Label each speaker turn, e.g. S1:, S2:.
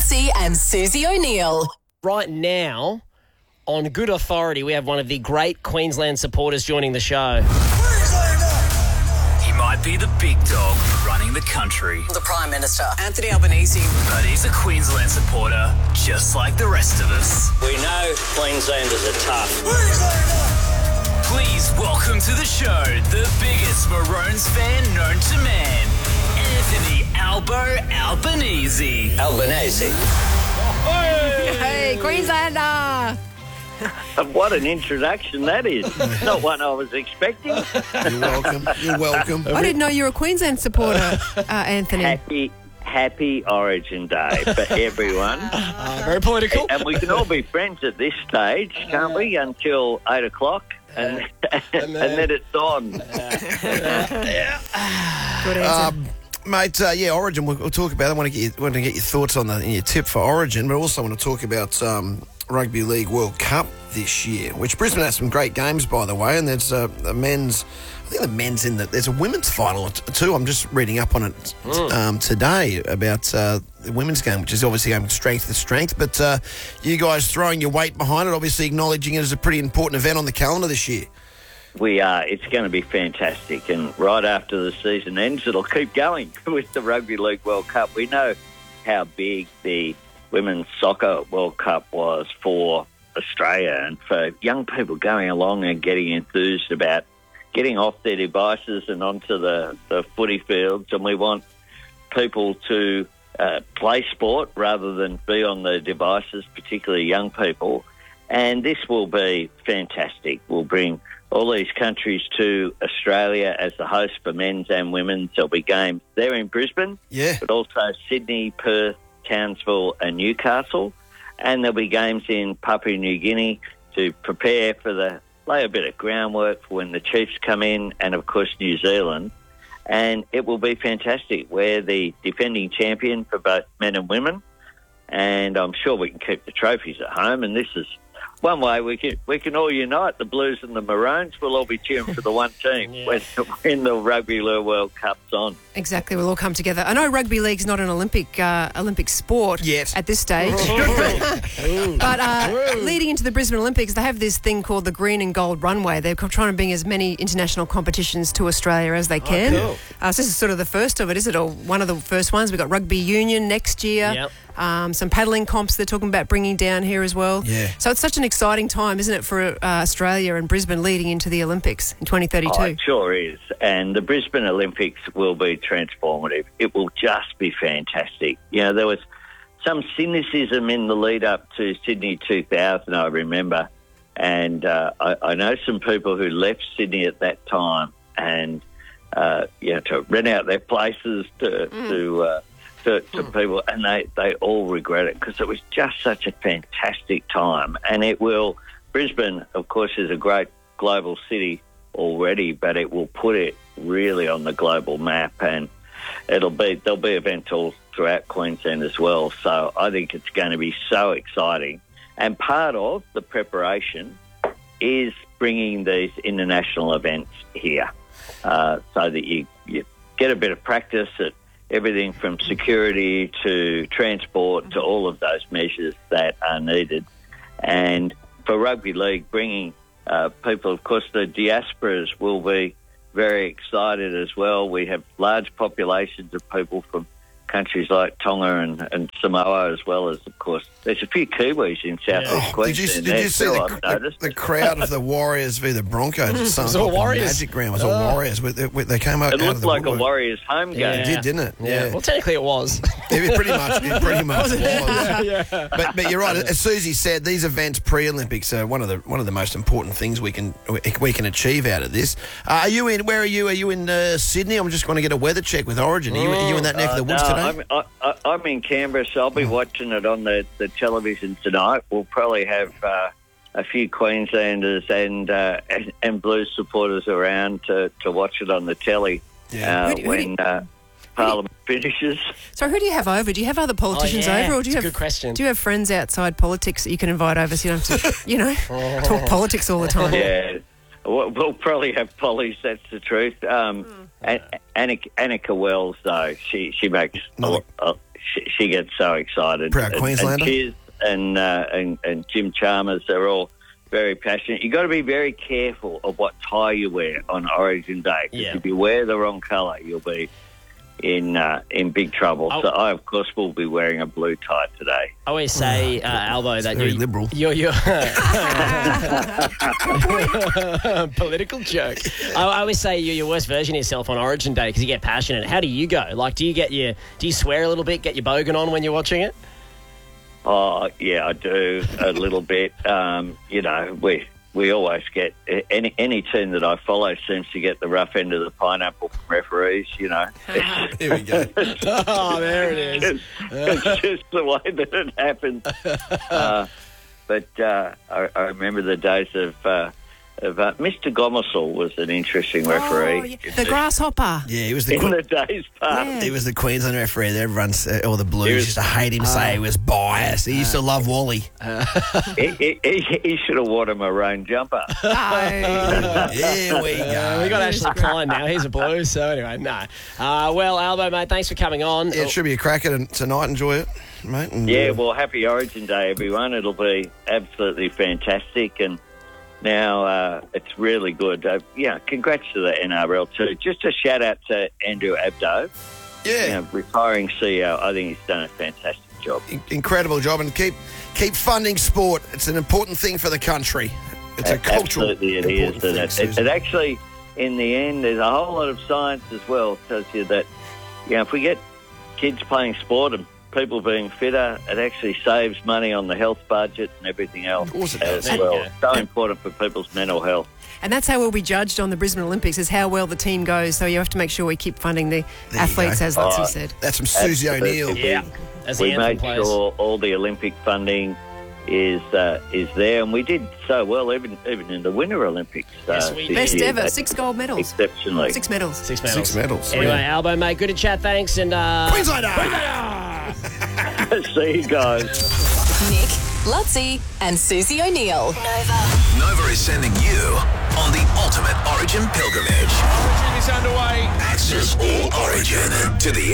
S1: Massey and Susie O'Neill.
S2: Right now, on good authority, we have one of the great Queensland supporters joining the show.
S3: He might be the big dog running the country,
S1: The Prime Minister, Anthony Albanese.
S3: but he's a Queensland supporter just like the rest of us.
S4: We know Queenslanders are tough.
S3: Please welcome to the show the biggest Maroons fan known to man, Anthony Albo Albanese.
S4: Albanese.
S5: Hey, Queenslander!
S4: What an introduction that is. Not one I was expecting.
S6: You're welcome. You're welcome.
S5: I didn't know you were a Queensland supporter, Anthony.
S4: Happy Origin Day for everyone.
S2: Very political.
S4: And we can all be friends at this stage, can't we? Until 8 o'clock. And then it's on.
S5: Good answer.
S6: Mate, Origin, we'll talk about it. I want to get your thoughts on your tip for Origin, but also want to talk about Rugby League World Cup this year, which Brisbane has some great games, by the way, and there's a men's... I think the men's there's a women's final too. I'm just reading up on it today about the women's game, which is obviously going strength to strength. But you guys throwing your weight behind it, obviously acknowledging it as a pretty important event on the calendar this year.
S4: We are. It's going to be fantastic. And right after the season ends, it'll keep going with the Rugby League World Cup. We know how big the Women's Soccer World Cup was for Australia and for young people going along and getting enthused about getting off their devices and onto the footy fields. And we want people to play sport rather than be on the devices, particularly young people. And this will be fantastic. We'll bring all these countries to Australia as the host for men's and women's. There'll be games there in Brisbane, but also Sydney, Perth, Townsville and Newcastle. And there'll be games in Papua New Guinea to prepare for lay a bit of groundwork for when the Chiefs come in, and of course New Zealand. And it will be fantastic. We're the defending champion for both men and women, and I'm sure we can keep the trophies at home. And this is one way we can all unite. The Blues and the Maroons will all be cheering for the one team when the Rugby League World Cup's on.
S5: Exactly, we'll all come together. I know rugby league's not an Olympic sport
S6: yet
S5: at this stage. But leading into the Brisbane Olympics, they have this thing called the Green and Gold Runway. They're trying to bring as many international competitions to Australia as they can.
S2: Cool.
S5: So this is sort of the first of it, is it? Or one of the first ones. We've got Rugby Union next year.
S2: Yep.
S5: Some paddling comps they're talking about bringing down here as well.
S6: Yeah.
S5: So it's such an exciting time, isn't it, for Australia and Brisbane leading into the Olympics in 2032?
S4: Oh, it sure is. And the Brisbane Olympics will be transformative. It will just be fantastic. You know, there was some cynicism in the lead up to Sydney 2000, I remember. And I know some people who left Sydney at that time and, to rent out their places to people, and they all regret it because it was just such a fantastic time. And Brisbane, of course, is a great global city already, but it will put it really on the global map, and there'll be events all throughout Queensland as well. So I think it's going to be so exciting. And part of the preparation is bringing these international events here so that you get a bit of practice at everything from security to transport to all of those measures that are needed. And for rugby league, bringing people, of course, the diasporas will be very excited as well. We have large populations of people from countries like Tonga and Samoa, as well as, of course, there's a few Kiwis in southeast Queensland.
S6: Did you see the crowd of the Warriors v the Broncos? It
S2: was all Warriors.
S6: Magic Round. It was all Warriors. They came out.
S4: It looked like a Warriors home game.
S6: It did, didn't it?
S2: Yeah. Well, technically it was.
S6: It pretty much was. But you're right. As Susie said, these events pre-Olympics are one of the most important things we can achieve out of this. Are you in? Where are you? Are you in Sydney? I'm just going to get a weather check with Origin. Are you in that neck of the woods today?
S4: I'm in Canberra, so I'll be watching it on the television tonight. We'll probably have a few Queenslanders and Blues supporters around to watch it on the telly when Parliament finishes.
S5: So who do you have over? Do you have other politicians over? Or do you have,
S2: good question.
S5: Do you have friends outside politics that you can invite over so you don't have to, talk politics all the time?
S4: Yeah. We'll probably have Polly's, that's the truth. Annika Wells, though, she makes she gets so excited.
S6: Proud Queenslander.
S4: And Chiz and Jim Chalmers, they're all very passionate. You've got to be very careful of what tie you wear on Origin Day. Because if you wear the wrong colour, you'll be in big trouble. So I, of course, will be wearing a blue tie today.
S2: I always say, Albo, that
S6: very liberal.
S2: You're political joke. I always say you're your worst version of yourself on Origin Day because you get passionate. How do you go? Like, do you swear a little bit, get your bogan on when you're watching it?
S4: Oh, yeah, I do a little bit. You know, we always get any team that I follow seems to get the rough end of the pineapple from referees. You know,
S6: Here we go.
S2: Oh, there it is.
S4: it's just the way that it happens. But I remember the days of Mr. Gomersall was an interesting referee.
S5: Oh, yeah. The grasshopper.
S6: Yeah, he was
S4: In the days past.
S5: Yeah.
S6: He was the Queensland referee that everyone's, all the Blues used to hate him, say he was biased. He used to love Wally.
S4: He should have worn a maroon jumper.
S6: Here we go.
S2: We got Ashley Klein now. He's a Blue, so anyway, no. Well, Albo, mate, thanks for coming on.
S6: Yeah, it should be a cracker tonight. Enjoy it, mate. And,
S4: Yeah, well, happy Origin Day, everyone. It'll be absolutely fantastic. And now it's really good. Congrats to the NRL too. Just a shout out to Andrew Abdo, retiring CEO. I think he's done a fantastic job.
S6: Incredible job, and keep funding sport. It's an important thing for the country. It's a cultural.
S4: Absolutely, it is. And it actually, in the end, there's a whole lot of science as well. Tells you that, if we get kids playing sport and people being fitter, it actually saves money on the health budget and everything else
S6: Of course it does.
S4: as well. So important for people's mental health.
S5: And that's how we'll be judged on the Brisbane Olympics, is how well the team goes. So you have to make sure we keep funding the athletes,
S6: go.
S5: as Lutsy said.
S6: That's from Susie
S4: Absolutely.
S6: O'Neill.
S2: Yeah, as the
S4: We
S2: anthem
S4: made
S2: plays.
S4: sure all the Olympic funding is there, and we did so well even in the Winter Olympics.
S2: Yes, we
S4: this
S5: Best
S4: year.
S5: ever,
S4: That's
S5: 6 gold medals.
S4: exceptionally.
S5: 6 medals.
S2: 6 medals.
S6: 6 medals.
S2: Anyway, Albo, mate, good to chat. Thanks. And
S6: Queenslander!
S4: See you guys.
S1: Nick, Lutsy, and Susie O'Neill.
S7: Nova is sending you on the ultimate Origin pilgrimage.
S8: Origin is underway.
S7: Access all Origin to the